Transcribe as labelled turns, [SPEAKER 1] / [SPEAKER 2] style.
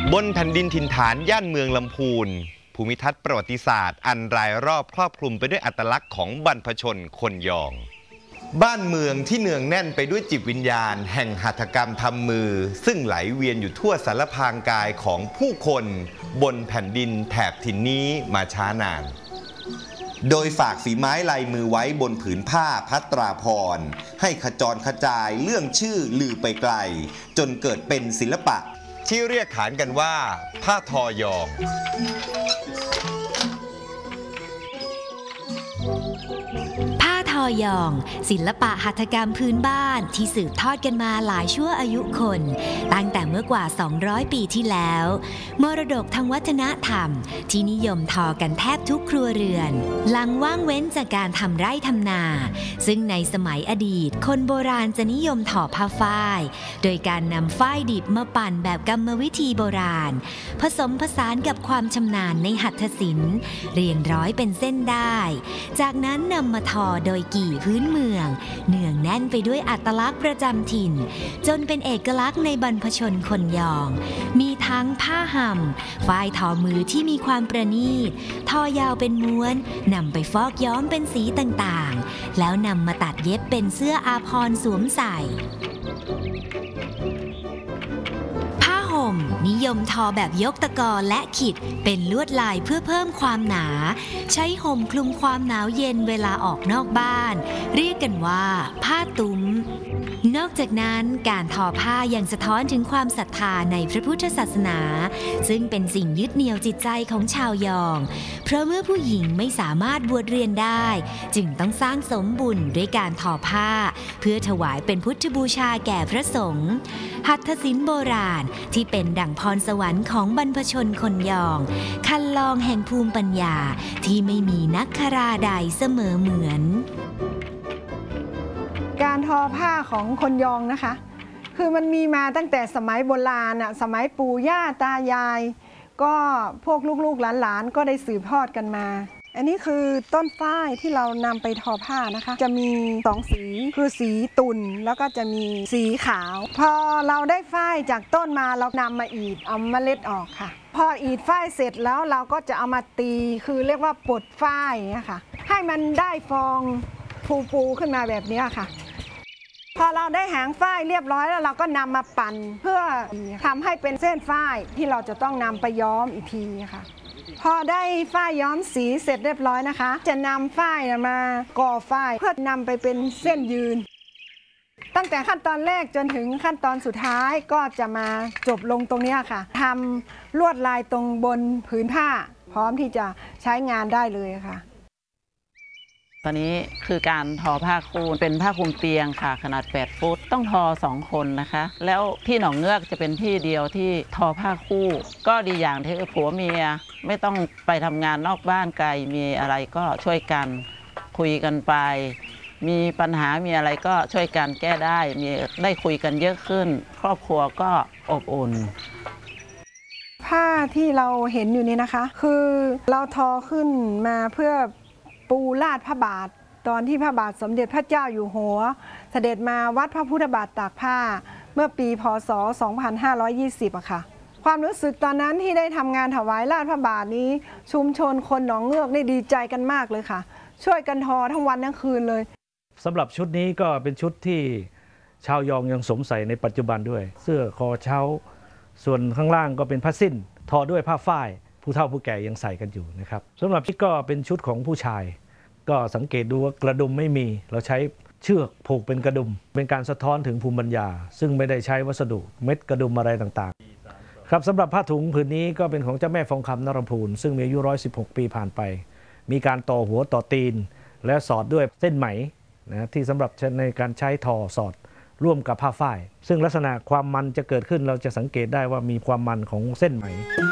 [SPEAKER 1] บนแผ่นดินถิ่นฐานย่านเมืองลำพูนภูมิทัศน์ประวัติศาสตร์อันรายรอบครอบคลุมไปด้วยอัตลักษณ์ของบรรพชนคนยองบ้านเมืองที่เนืองแน่นไปด้วยจิตวิญญาณแห่งหัตถกรรมทำมือซึ่งไหลเวียนอยู่ทั่วสารพางกายของผู้คนบนแผ่นดินแถบถิ่นนี้มาช้านานโดยฝากฝีไม้ลายมือไว้บนผืนผ้าพัตราพรให้ขจรขจายเรื่องชื่อลือไปไกลจนเกิดเป็นศิลปะที่เรียกขานกันว่าผ้าทอยอง
[SPEAKER 2] ผ้าทอยองศิลปะหัตถกรรมพื้นบ้านที่สืบทอดกันมาหลายชั่วอายุคนตั้งแต่เมื่อกว่า200 ปีที่แล้วมรดกทางวัฒนธรรมที่นิยมทอกันแทบทุกครัวเรือนหลังว่างเว้นจากการทำไร่ทำนาซึ่งในสมัยอดีตคนโบราณจะนิยมทอผ้าฝ้ายโดยการนำฝ้ายดิบมาปั่นแบบกรรมวิธีโบราณผสมผสานกับความชำนาญในหัตถศิลป์เรียงร้อยเป็นเส้นได้จากนั้นนำมาทอโดยกี่พื้นเมืองเนืองแน่นไปด้วยอัตลักษณ์ประจำถิ่นจนเป็นเอกลักษณ์ในบรรพชนคนยองมีทั้งผ้าห่มฝ้ายทอมือที่มีความประณีตทอยาวเป็นม้วนนำไปฟอกย้อมเป็นสีต่างๆแล้วนำมาตัดเย็บเป็นเสื้ออาภรณ์สวมใส่นิยมทอแบบยกตะกอและขิดเป็นลวดลายเพื่อเพิ่มความหนาใช้ห่มคลุมความหนาวเย็นเวลาออกนอกบ้านเรียกกันว่าผ้าตุ้มนอกจากนั้นการทอผ้ายังสะท้อนถึงความศรัทธาในพระพุทธศาสนาซึ่งเป็นสิ่งยึดเหนี่ยวจิตใจของชาวยองเพราะเมื่อผู้หญิงไม่สามารถบวชเรียนได้จึงต้องสร้างสมบุญด้วยการทอผ้าเพื่อถวายเป็นพุทธบูชาแก่พระสงฆ์หัตถศิลป์โบราณที่เป็นดั่งพรสวรรค์ของบรรพชนคนยองคันลองแห่งภูมิปัญญาที่ไม่มีนักคราใดเสมอเหมือน
[SPEAKER 3] การทอผ้าของคนยองนะคะคือมันมีมาตั้งแต่สมัยโบราณสมัยปู่ย่าตายายก็พวกลูกๆหลานๆก็ได้สืบทอดกันมาอันนี้คือต้นฝ้ายที่เรานำไปทอผ้านะคะจะมี2สีคือสีตุ่นแล้วก็จะมีสีขาวพอเราได้ฝ้ายจากต้นมาเรานำมาอีดเอาเมล็ดออกค่ะพออีดฝ้ายเสร็จแล้วเราก็จะเอามาตีคือเรียกว่าปลดฝ้ายนะคะให้มันได้ฟองฟูขึ้นมาแบบนี้ค่ะพอเราได้หางฝ้ายเรียบร้อยแล้วเราก็นำมาปั่นเพื่อทำให้เป็นเส้นฝ้ายที่เราจะต้องนำไปย้อมอีกทีค่ะพอได้ฝ้ายย้อมสีเสร็จเรียบร้อยนะคะจะนำฝ้ายมาก่อฝ้ายเพื่อนำไปเป็นเส้นยืนตั้งแต่ขั้นตอนแรกจนถึงขั้นตอนสุดท้ายก็จะมาจบลงตรงนี้ค่ะทำลวดลายตรงบนผืนผ้าพร้อมที่จะใช้งานได้เลยค่ะ
[SPEAKER 4] ตอนนี้คือการทอผ้าคูนเป็นผ้าคลุมเตียงค่ะขนาด8 ฟุตต้องทอ2 คนนะคะแล้วที่หนองเงือกจะเป็นที่เดียวที่ทอผ้าคู่ก็ดีอย่างที่ผัวเมียไม่ต้องไปทำงานนอกบ้านไกลมีอะไรก็ช่วยกันคุยกันไปมีปัญหามีอะไรก็ช่วยกันแก้ได้มีได้คุยกันเยอะขึ้นครอบครัวก็อบอุ่น
[SPEAKER 3] ผ้าที่เราเห็นอยู่นี้นะคะคือเราทอขึ้นมาเพื่อปูลาดพระบาทตอนที่พระบาทสมเด็จพระเจ้าอยู่หัวเสด็จมาวัดพระพุทธบาทตากผ้าเมื่อปีพ.ศ. 2520อะค่ะความรู้สึกตอนนั้นที่ได้ทำงานถวายลาดพระบาทนี้ชุมชนคนหนองเงือกได้ดีใจกันมากเลยค่ะช่วยกันทอทั้งวันทั้งคืนเลย
[SPEAKER 5] สำหรับชุดนี้ก็เป็นชุดที่ชาวยองยังสวมใส่ในปัจจุบันด้วยเสื้อคอเช้าส่วนข้างล่างก็เป็นผ้าสิ้นทอด้วยผ้าฝ้ายผู้เฒ่าผู้แก่ยังใส่กันอยู่นะครับสำหรับชุดก็เป็นชุดของผู้ชายก็สังเกตดูว่ากระดุมไม่มีเราใช้เชือกผูกเป็นกระดุมเป็นการสะท้อนถึงภูมิปัญญาซึ่งไม่ได้ใช้วัสดุเม็ดกระดุมอะไรต่างๆครับสำหรับผ้าถุงผืนนี้ก็เป็นของเจ้าแม่ฟองคำนรพูนซึ่งมีอายุ116 ปีผ่านไปมีการต่อหัวต่อตีนและสอดด้วยเส้นไหมนะที่สำหรับในการใช้ทอสอดร่วมกับผ้าฝ้ายซึ่งลักษณะความมันจะเกิดขึ้นเราจะสังเกตได้ว่ามีความมันของเส้นไหม